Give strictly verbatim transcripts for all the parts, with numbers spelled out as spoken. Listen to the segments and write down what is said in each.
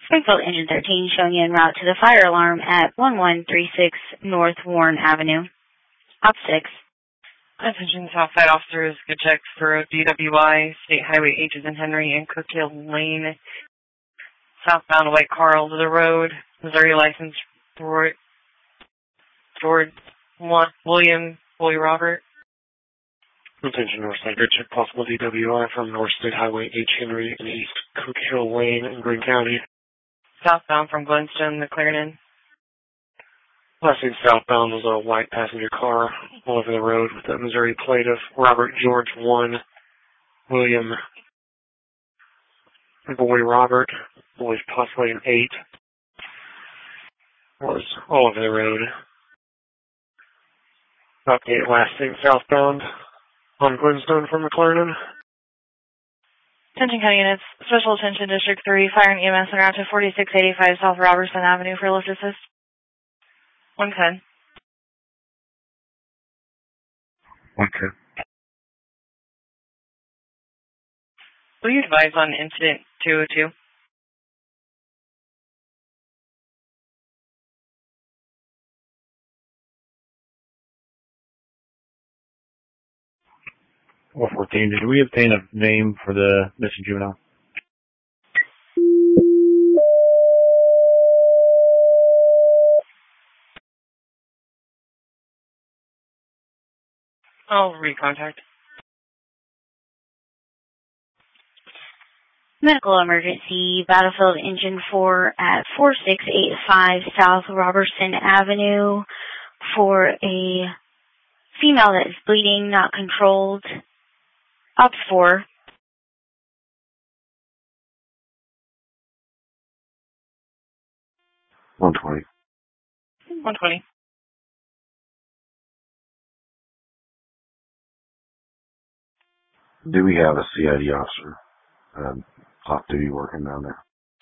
Springfield Engine thirteen showing you en route to the fire alarm at one one three six North Warren Avenue. Op six. Attention Southside officers, good check for D W I, State Highway H's and Henry and Cook Hill Lane, southbound White car over the road, Missouri license for George William Boy Robert. Attention Northside, good check possible D W I from North State Highway H. Henry and East Cook Hill Lane in Greene County. Southbound from Glenstone to Clarendon. Last seen southbound was a white passenger car all over the road with a Missouri plate of Robert George one, William Boy Robert, boy's possibly an eight, was all over the road. Update last seen southbound on Glenstone from McLaren. Attention County Units, Special Attention District three, Fire and E M S en route to forty-six eighty-five South Robertson Avenue for lift assist. one ten. one ten. Will you advise on incident two oh two? one fourteen, did we obtain a name for the missing juvenile? I'll recontact. Medical emergency, Battlefield Engine four at four six eight five South Robertson Avenue for a female that is bleeding, not controlled. Ops four. one twenty. one twenty. Do we have a C I D officer um, off duty working down there?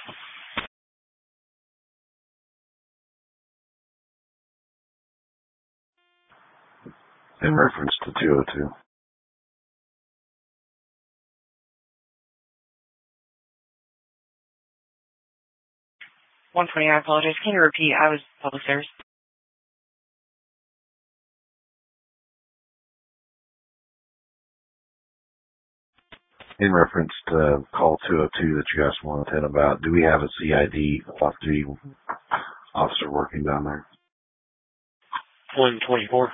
In reference to two oh two. one twenty, I apologize. Can you repeat? I was public service. In reference to call two oh two that you guys wanted to hit about, do we have a C I D off-duty officer working down there? one twenty-four.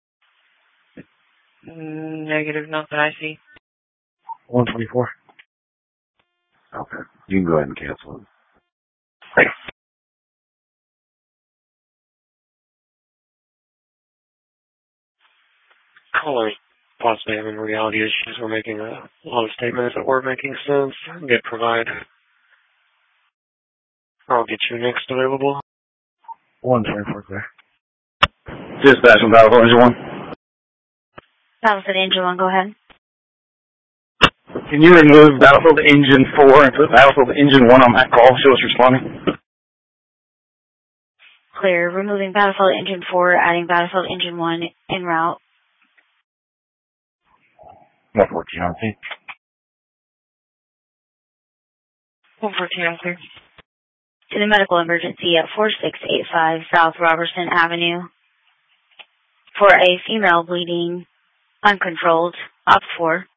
Negative, not that I see. one twenty-four. Okay. You can go ahead and cancel it. Thanks. Callers possibly having reality issues. We're making a lot of statements that were making sense. Did provide. I'll get you next available. one twenty-four clear. Dispatch on Battlefield Engine one. Battlefield Engine one, go ahead. Can you remove Battlefield Engine four and put Battlefield Engine one on that call? Show us responding. Clear. Removing Battlefield Engine four, adding Battlefield Engine one en route. one fourteen on scene. one fourteen, I'm clear. To the medical emergency at four six eight five South Robertson Avenue for a female bleeding, uncontrolled, Ops four.